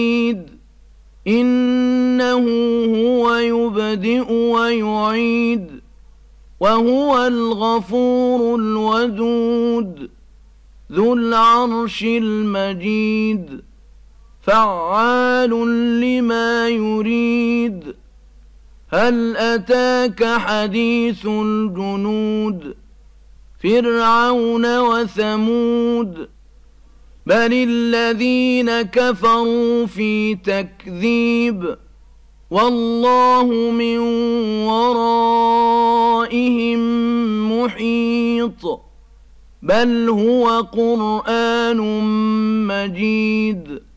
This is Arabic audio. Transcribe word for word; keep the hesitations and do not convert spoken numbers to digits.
إنه هو يبدئ ويعيد وهو الغفور الودود ذو العرش المجيد فعال لما يريد هل أتاك حديث الجنود فرعون وثمود بل الذين كفروا في تكذيب والله من ورائهم محيط بل هو قرآن مجيد